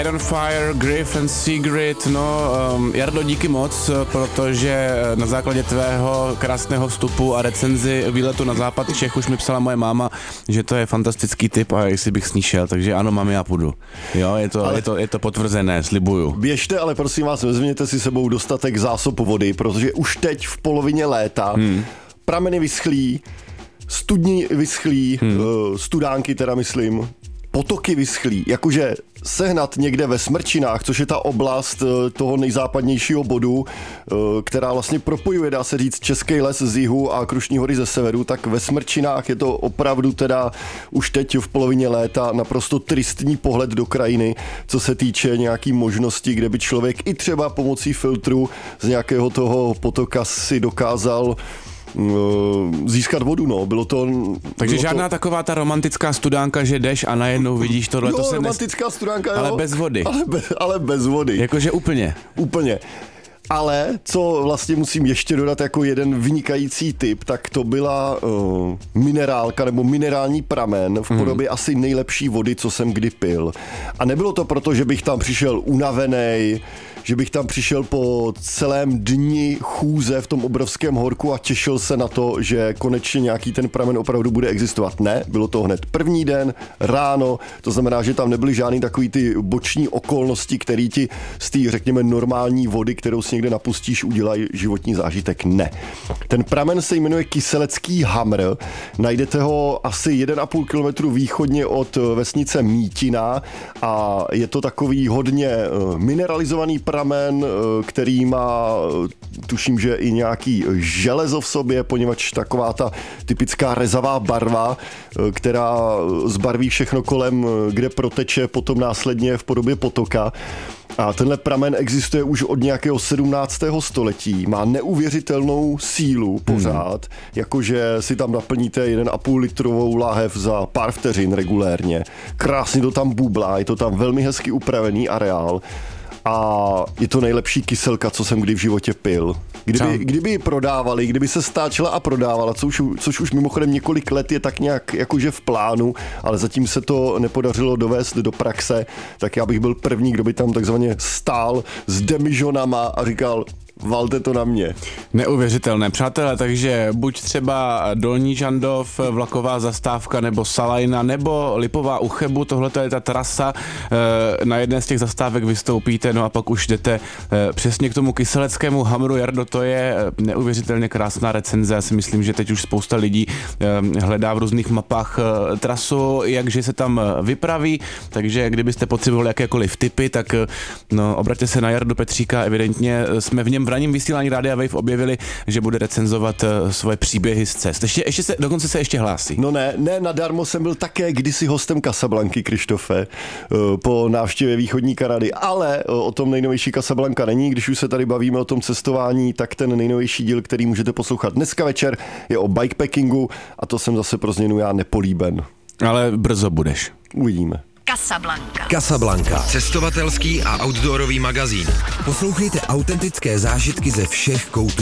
Iron Fire, Griff and Sigrid, Jardo, díky moc, protože na základě tvého krásného vstupu a recenzi výletu na západ Čech už mi psala moje máma, že to je fantastický tip a jestli bych s ní šel, takže ano, mami, já půjdu. Jo, je to potvrzené, slibuju. Běžte, ale prosím vás, vezměte si sebou dostatek zásob vody, protože už teď v polovině léta prameny vyschlí, studni vyschlí, studánky teda myslím, potoky vyschlí, jakože sehnat někde ve Smrčinách, což je ta oblast toho nejzápadnějšího bodu, která vlastně propojuje, dá se říct, Český les z jihu a Krušní hory ze severu, tak ve Smrčinách je to opravdu teda už teď v polovině léta naprosto tristní pohled do krajiny, co se týče nějaký možnosti, kde by člověk i třeba pomocí filtru z nějakého toho potoka si dokázal získat vodu, bylo to... Takže žádná taková ta romantická studánka, že jdeš a najednou vidíš tohle, jo, to se romantická studánka, ale bez vody. Ale bez vody. Jakože úplně. Úplně. Ale co vlastně musím ještě dodat jako jeden vynikající tip, tak to byla minerálka nebo minerální pramen v podobě asi nejlepší vody, co jsem kdy pil. A nebylo to proto, že bych tam přišel unavenej, že bych tam přišel po celém dni chůze v tom obrovském horku a těšil se na to, že konečně nějaký ten pramen opravdu bude existovat. Ne, bylo to hned první den, ráno, to znamená, že tam nebyly žádný takový ty boční okolnosti, které ti z té, řekněme, normální vody, kterou si někde napustíš, udělají životní zážitek. Ne. Ten pramen se jmenuje Kyselecký Hamr, najdete ho asi 1,5 kilometru východně od vesnice Mítina a je to takový hodně mineralizovaný pramen, který má, tuším, že i nějaký železo v sobě, poněvadž taková ta typická rezavá barva, která zbarví všechno kolem, kde proteče potom následně v podobě potoka. A tenhle pramen existuje už od nějakého 17. století, má neuvěřitelnou sílu pořád, jakože si tam naplníte 1,5 litrovou láhev za pár vteřin regulérně. Krásně to tam bublá, je to tam velmi hezky upravený areál. A je to nejlepší kyselka, co jsem kdy v životě pil. Kdyby ji prodávali, kdyby se stáčela a prodávala, což už mimochodem několik let je tak nějak jakože v plánu, ale zatím se to nepodařilo dovést do praxe, tak já bych byl první, kdo by tam takzvaně stál s demižonama a říkal: valte to na mě. Neuvěřitelné, přátelé, takže buď třeba Dolní Žandov, vlaková zastávka, nebo Salajna, nebo Lipová u Chebu, tohle je ta trasa, na jedné z těch zastávek vystoupíte, no a pak už jdete přesně k tomu Kyseleckému Hamru. Jardo, to je neuvěřitelně krásná recenze, já si myslím, že teď už spousta lidí hledá v různých mapách trasu, jakže se tam vypraví, takže kdybyste potřebovali jakékoliv tipy, tak obraťte se na Jardu Petříka, evidentně jsme v něm v ranním vysílání Rádia Wave objevili, že bude recenzovat svoje příběhy z cest. Dokonce se ještě hlásí. No ne, nadarmo jsem byl také kdysi hostem Casablanky, Krištofe, po návštěvě východní Kanady, ale o tom nejnovější Casablanca není. Když už se tady bavíme o tom cestování, tak ten nejnovější díl, který můžete poslouchat dneska večer, je o bikepackingu a to jsem zase pro změnu já nepolíben. Ale brzo budeš. Uvidíme. Casablanca. Cestovatelský a outdoorový magazín. Poslouchejte autentické zážitky ze všech koutů